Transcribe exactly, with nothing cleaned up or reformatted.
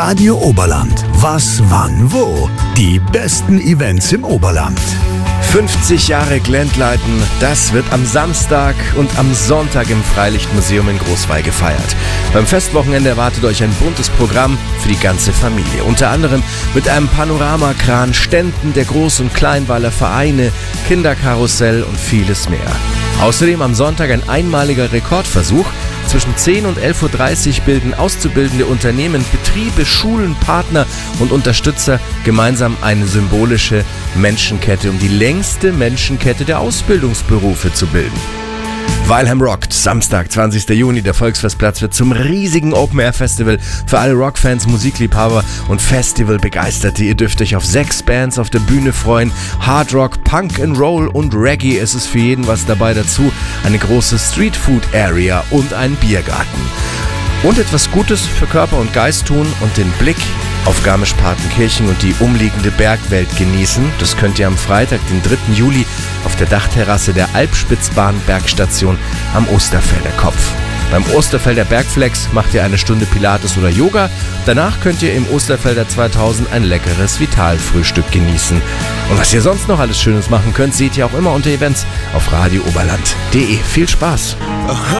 Radio Oberland. Was, wann, wo? Die besten Events im Oberland. fünfzig Jahre Glendleiten, das wird am Samstag und am Sonntag im Freilichtmuseum in Großweil gefeiert. Beim Festwochenende erwartet euch ein buntes Programm für die ganze Familie. Unter anderem mit einem Panoramakran, Ständen der Groß- und Kleinweiler Vereine, Kinderkarussell und vieles mehr. Außerdem am Sonntag ein einmaliger Rekordversuch. Zwischen zehn und elf Uhr dreißig bilden auszubildende Unternehmen, Betriebe, Schulen, Partner und Unterstützer gemeinsam eine symbolische Menschenkette, um die längste Menschenkette der Ausbildungsberufe zu bilden. Weilheim rockt, Samstag, zwanzigster Juni, der Volksfestplatz wird zum riesigen Open-Air-Festival für alle Rockfans, Musikliebhaber und Festivalbegeisterte. Ihr dürft euch auf sechs Bands auf der Bühne freuen. Hard Rock, Punk and Roll und Reggae, es ist für jeden was dabei dazu. Eine große Streetfood-Area und ein Biergarten. Und etwas Gutes für Körper und Geist tun und den Blick auf Garmisch-Partenkirchen und die umliegende Bergwelt genießen. Das könnt ihr am Freitag, den dritten Juli, auf der Dachterrasse der Alpspitzbahn-Bergstation am Osterfelder Kopf. Beim Osterfelder Bergflex macht ihr eine Stunde Pilates oder Yoga. Danach könnt ihr im Osterfelder zweitausend ein leckeres Vitalfrühstück genießen. Und was ihr sonst noch alles Schönes machen könnt, seht ihr auch immer unter Events auf radio oberland punkt de. Viel Spaß!